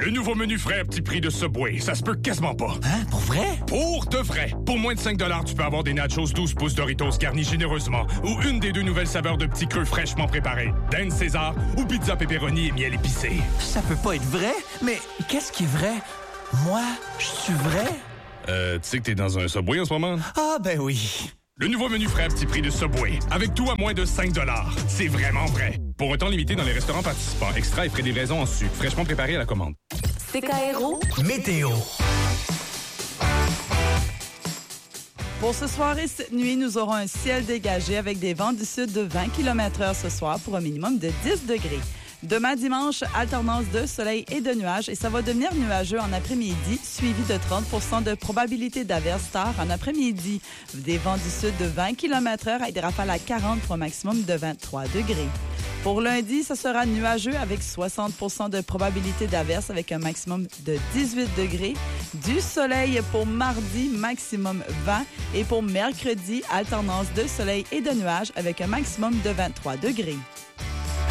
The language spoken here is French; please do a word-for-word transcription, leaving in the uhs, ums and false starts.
Le nouveau menu frais à petit prix de Subway, ça se peut quasiment pas. Hein? Pour vrai? Pour de vrai. Pour moins de cinq dollars, tu peux avoir des nachos douze pouces Doritos garnis généreusement ou une des deux nouvelles saveurs de petits creux fraîchement préparés. Dan César ou pizza pepperoni et miel épicé. Ça peut pas être vrai, mais qu'est-ce qui est vrai? Moi, je suis vrai? Euh, tu sais que t'es dans un Subway en ce moment? Ah, ben oui. Le nouveau menu frais à petit prix de Subway. Avec tout à moins de cinq dollars. C'est vraiment vrai. Pour un temps limité dans les restaurants participants. Extra et frais de livraison en sucre. Fraîchement préparé à la commande. C K R O. Météo. Pour ce soir et cette nuit, nous aurons un ciel dégagé avec des vents du sud de vingt kilomètres heure ce soir pour un minimum de dix degrés. Demain dimanche, alternance de soleil et de nuages et ça va devenir nuageux en après-midi, suivi de trente pour cent de probabilité d'averse tard en après-midi. Des vents du sud de vingt kilomètres heure avec des rafales à quarante pour un maximum de vingt-trois degrés. Pour lundi, ça sera nuageux avec soixante pour cent de probabilité d'averse avec un maximum de dix-huit degrés. Du soleil pour mardi, maximum vingt. Et pour mercredi, alternance de soleil et de nuages avec un maximum de vingt-trois degrés.